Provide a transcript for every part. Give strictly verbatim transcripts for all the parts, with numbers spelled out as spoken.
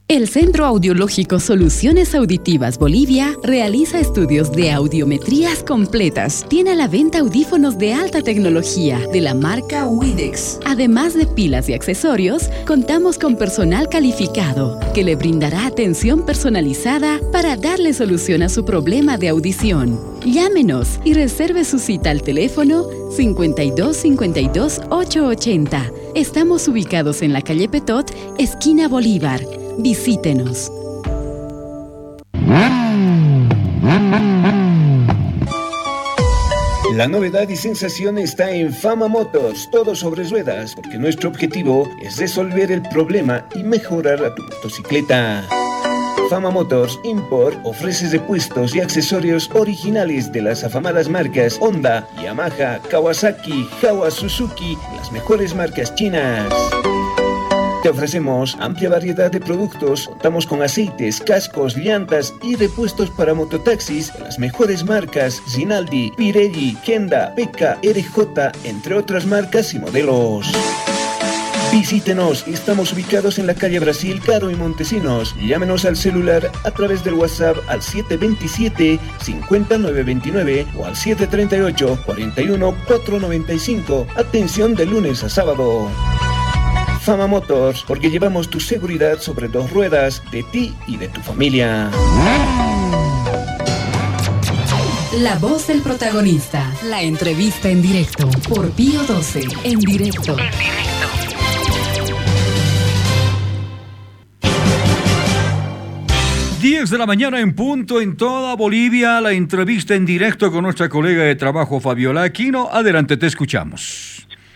El Centro Audiológico Soluciones Auditivas Bolivia realiza estudios de audiometrías completas. Tiene a la venta audífonos de alta tecnología de la marca Widex. Además de pilas y accesorios, contamos con personal calificado que le brindará atención personalizada para darle solución a su problema de audición. Llámenos y reserve su cita al teléfono cincuenta y dos cincuenta y dos ochocientos ochenta. Estamos ubicados en la calle Petot, esquina Bolívar. Visítenos. La novedad y sensación está en Fama Motors, todo sobre ruedas, porque nuestro objetivo es resolver el problema y mejorar a tu motocicleta. Fama Motors Import ofrece repuestos y accesorios originales de las afamadas marcas Honda, Yamaha, Kawasaki, Jawa, Suzuki, las mejores marcas chinas. Te ofrecemos amplia variedad de productos, contamos con aceites, cascos, llantas y repuestos para mototaxis de las mejores marcas Rinaldi, Pirelli, Kenda, Peka, R J, entre otras marcas y modelos. Visítenos, estamos ubicados en la calle Brasil, Caro y Montesinos. Llámenos al celular a través del WhatsApp al siete dos siete, cinco nueve dos nueve o al siete tres ocho, cuatro uno, cuatro nueve cinco. Atención de lunes a sábado. Fama Motors, porque llevamos tu seguridad sobre dos ruedas, de ti y de tu familia. La voz del protagonista, la entrevista en directo, por Pío doce, en directo. En directo. diez de la mañana en punto en toda Bolivia, la entrevista en directo con nuestra colega de trabajo Fabiola Aquino. Adelante, te escuchamos.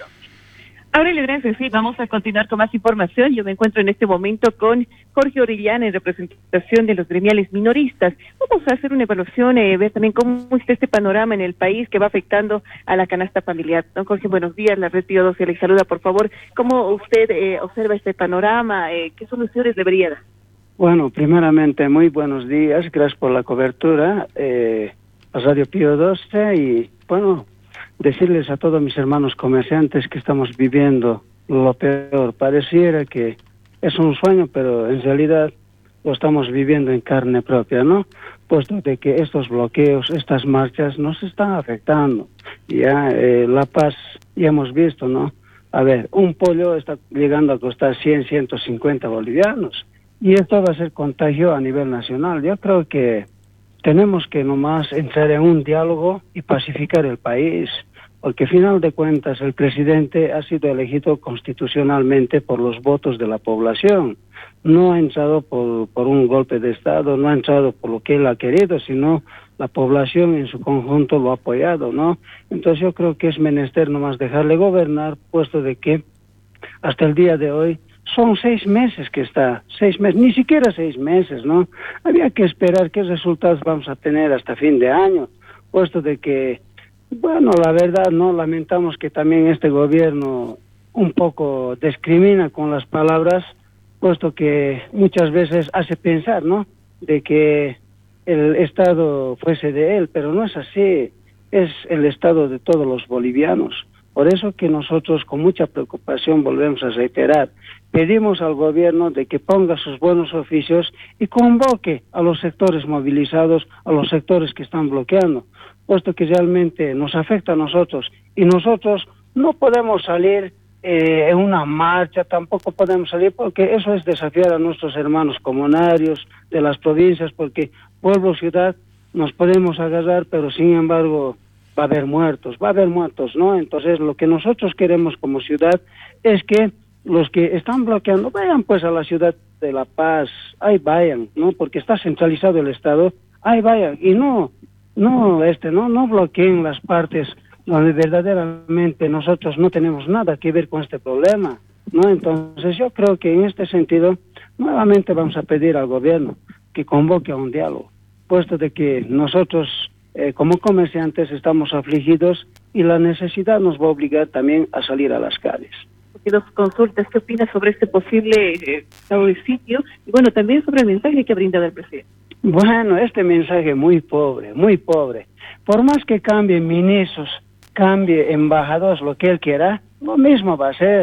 Aurelio, gracias. Sí, vamos a continuar con más información. Yo me encuentro en este momento con Jorge Orellana en representación de los gremiales minoristas. Vamos a hacer una evaluación, eh, ver también cómo está este panorama en el país que va afectando a la canasta familiar. Don Jorge, buenos días. La Red Pío doce le saluda, por favor. ¿Cómo usted eh, observa este panorama? Eh, ¿Qué soluciones debería dar? Bueno, primeramente, muy buenos días. Gracias por la cobertura eh, a Radio Pío doce y, bueno, decirles a todos mis hermanos comerciantes que estamos viviendo lo peor. Pareciera que es un sueño, pero en realidad lo estamos viviendo en carne propia, ¿no? Puesto de que estos bloqueos, estas marchas nos están afectando. Ya eh, La Paz, ya hemos visto, ¿no? A ver, un pollo está llegando a costar cien, ciento cincuenta bolivianos. Y esto va a ser contagio a nivel nacional. Yo creo que tenemos que nomás entrar en un diálogo y pacificar el país, porque al final de cuentas el presidente ha sido elegido constitucionalmente por los votos de la población. No ha entrado por, por un golpe de Estado, no ha entrado por lo que él ha querido, sino la población en su conjunto lo ha apoyado, ¿no? Entonces yo creo que es menester nomás dejarle gobernar, puesto de que hasta el día de hoy son seis meses que está, seis meses, ni siquiera seis meses, ¿no? Había que esperar qué resultados vamos a tener hasta fin de año, puesto de que, bueno, la verdad, no, lamentamos que también este gobierno un poco discrimina con las palabras, puesto que muchas veces hace pensar, ¿no?, de que el Estado fuese de él, pero no es así, es el Estado de todos los bolivianos. Por eso que nosotros con mucha preocupación volvemos a reiterar, pedimos al gobierno de que ponga sus buenos oficios y convoque a los sectores movilizados, a los sectores que están bloqueando, puesto que realmente nos afecta a nosotros y nosotros no podemos salir eh, en una marcha, tampoco podemos salir porque eso es desafiar a nuestros hermanos comunarios de las provincias, porque pueblo, ciudad, nos podemos agarrar, pero sin embargo va a haber muertos, va a haber muertos, ¿no? Entonces lo que nosotros queremos como ciudad es que los que están bloqueando vayan pues a la ciudad de La Paz, ahí vayan, ¿no? Porque está centralizado el Estado, ahí vayan, y no, no, este, no, no bloqueen las partes donde verdaderamente nosotros no tenemos nada que ver con este problema, ¿no? Entonces yo creo que en este sentido nuevamente vamos a pedir al gobierno que convoque a un diálogo, puesto de que nosotros eh, como comerciantes estamos afligidos y la necesidad nos va a obligar también a salir a las calles. Y dos consultas, ¿qué opinas sobre este posible eh, sitio? Y bueno, también sobre el mensaje que ha brindado el presidente. Bueno, este mensaje muy pobre, muy pobre. Por más que cambie ministros, cambie embajadores, lo que él quiera, lo mismo va a ser.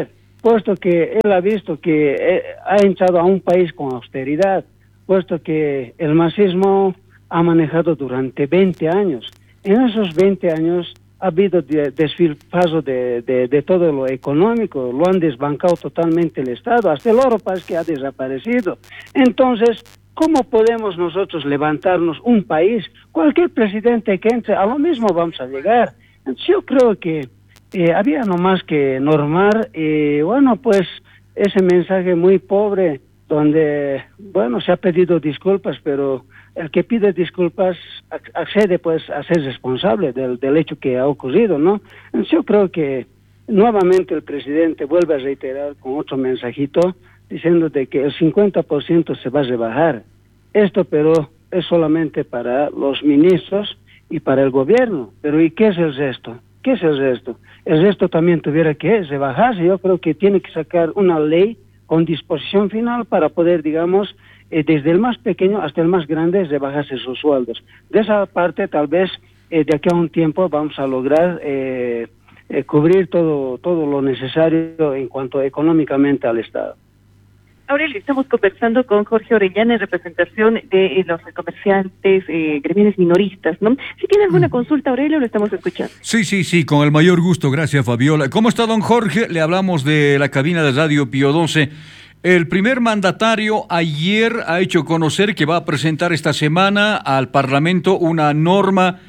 puesto que él ha visto que eh, ha entrado a un país con austeridad, puesto que el masismo ha manejado durante veinte años. En esos veinte años ha habido de, desfilpazo de, de, de todo lo económico, lo han desbancado totalmente el Estado, hasta el oro parece que ha desaparecido. Entonces, ¿cómo podemos nosotros levantarnos un país? Cualquier presidente que entre, a lo mismo vamos a llegar. Entonces, yo creo que eh, había nomás que normar, y bueno, pues ese mensaje muy pobre, donde, bueno, se ha pedido disculpas, pero el que pide disculpas accede pues a ser responsable del, del hecho que ha ocurrido, ¿no? Entonces, yo creo que nuevamente el presidente vuelve a reiterar con otro mensajito, diciendo de que el cincuenta por ciento se va a rebajar. Esto, pero, es solamente para los ministros y para el gobierno. Pero ¿y qué es el resto? ¿Qué es el resto? El resto también tuviera que rebajarse. Yo creo que tiene que sacar una ley con disposición final para poder, digamos, eh, desde el más pequeño hasta el más grande, rebajarse sus sueldos. De esa parte, tal vez, eh, de aquí a un tiempo vamos a lograr eh, eh, cubrir todo, todo lo necesario en cuanto económicamente al Estado. Aurelio, estamos conversando con Jorge Orellana en representación de eh, los comerciantes eh, gremiales minoristas, ¿no? Si tiene alguna consulta, Aurelio, lo estamos escuchando. Sí, sí, sí, con el mayor gusto, gracias, Fabiola. ¿Cómo está, don Jorge? Le hablamos de la cabina de Radio Pío doce. El primer mandatario ayer ha hecho conocer que va a presentar esta semana al Parlamento una norma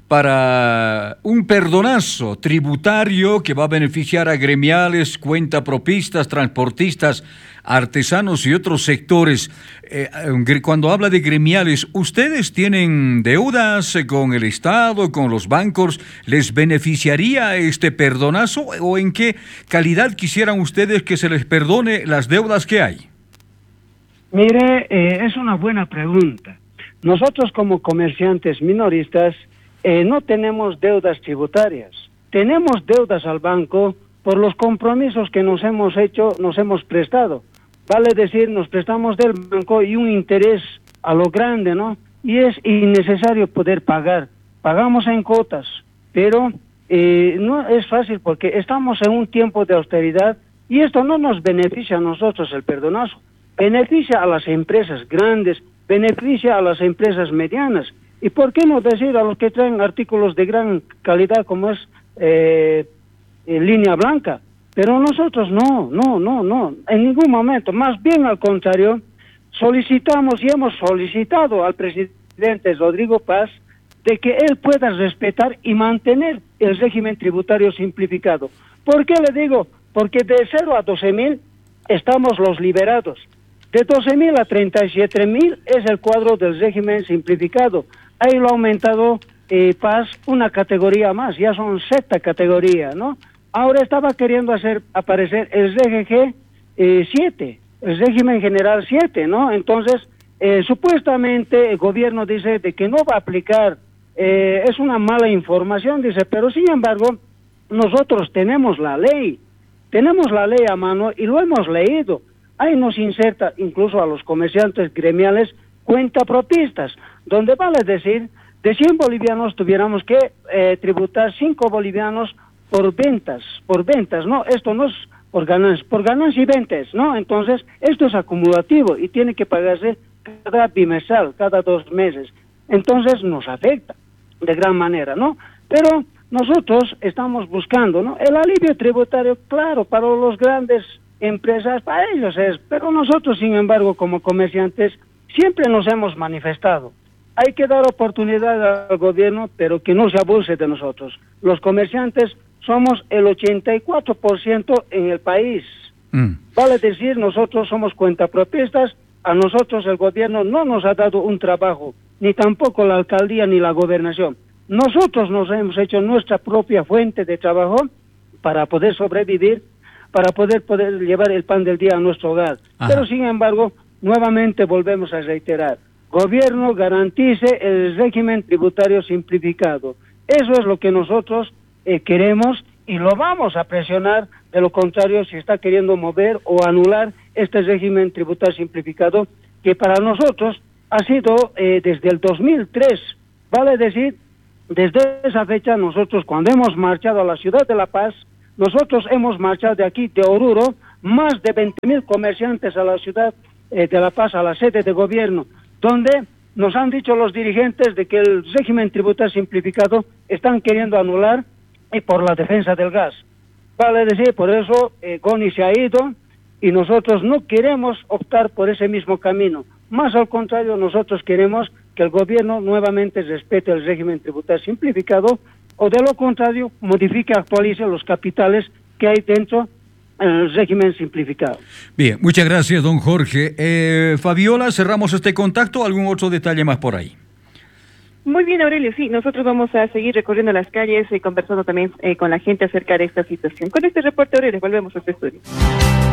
para un perdonazo tributario que va a beneficiar a gremiales, cuentapropistas, transportistas, artesanos y otros sectores. Eh, cuando habla de gremiales, ¿ustedes tienen deudas con el Estado, con los bancos? ¿Les beneficiaría este perdonazo o en qué calidad quisieran ustedes que se les perdone las deudas que hay? Mire, eh, es una buena pregunta. Nosotros como comerciantes minoristas Eh, no tenemos deudas tributarias, tenemos deudas al banco por los compromisos que nos hemos hecho, nos hemos prestado. Vale decir, nos prestamos del banco y un interés a lo grande, ¿no? Y es innecesario poder pagar. Pagamos en cuotas, pero eh, no es fácil porque estamos en un tiempo de austeridad y esto no nos beneficia a nosotros el perdonazo. Beneficia a las empresas grandes, beneficia a las empresas medianas. ¿Y por qué no decir a los que traen artículos de gran calidad como es eh, en línea blanca? Pero nosotros no, no, no, no, en ningún momento. Más bien al contrario, solicitamos y hemos solicitado al presidente Rodrigo Paz de que él pueda respetar y mantener el régimen tributario simplificado. ¿Por qué le digo? Porque de cero a doce mil estamos los liberados. De doce mil a treinta y siete mil es el cuadro del régimen simplificado. Ahí lo ha aumentado eh, Paz una categoría más, ya son sexta categoría, ¿no? Ahora estaba queriendo hacer aparecer el R G G eh, siete, el régimen general siete, ¿no? Entonces, eh, supuestamente el gobierno dice de que no va a aplicar, eh, es una mala información, dice, pero sin embargo, nosotros tenemos la ley, tenemos la ley a mano y lo hemos leído. Ahí nos inserta incluso a los comerciantes gremiales cuentapropistas, donde vale decir, de cien bolivianos tuviéramos que eh, tributar cinco bolivianos por ventas, por ventas, ¿no? Esto no es por ganancias, por ganancias y ventas, ¿no? Entonces, esto es acumulativo y tiene que pagarse cada bimestral, cada dos meses. Entonces, nos afecta de gran manera, ¿no? Pero nosotros estamos buscando, ¿no? El alivio tributario, claro, para los grandes empresas, para ellos es, pero nosotros, sin embargo, como comerciantes, siempre nos hemos manifestado. Hay que dar oportunidad al gobierno, pero que no se abuse de nosotros. Los comerciantes somos el ochenta y cuatro por ciento en el país. Mm. Vale decir, nosotros somos cuentapropistas, a nosotros el gobierno no nos ha dado un trabajo, ni tampoco la alcaldía ni la gobernación. Nosotros nos hemos hecho nuestra propia fuente de trabajo para poder sobrevivir, para poder, poder llevar el pan del día a nuestro hogar. Ajá. Pero sin embargo, nuevamente volvemos a reiterar, gobierno garantice el régimen tributario simplificado. Eso es lo que nosotros eh, queremos y lo vamos a presionar, de lo contrario si está queriendo mover o anular este régimen tributario simplificado que para nosotros ha sido eh, desde el dos mil tres, vale decir, desde esa fecha nosotros cuando hemos marchado a la ciudad de La Paz, nosotros hemos marchado de aquí, de Oruro, más de veinte mil comerciantes a la ciudad eh, de La Paz, a la sede de gobierno, donde nos han dicho los dirigentes de que el régimen tributario simplificado están queriendo anular y por la defensa del gas. Vale decir, por eso eh, Goni se ha ido y nosotros no queremos optar por ese mismo camino. Más al contrario, nosotros queremos que el gobierno nuevamente respete el régimen tributario simplificado o de lo contrario modifique, actualice los capitales que hay dentro del régimen simplificado. Bien, muchas gracias, don Jorge. Eh, Fabiola, cerramos este contacto. ¿Algún otro detalle más por ahí? Muy bien, Aurelio, sí, nosotros vamos a seguir recorriendo las calles y conversando también eh, con la gente acerca de esta situación. Con este reporte, Aurelio, volvemos a este estudio.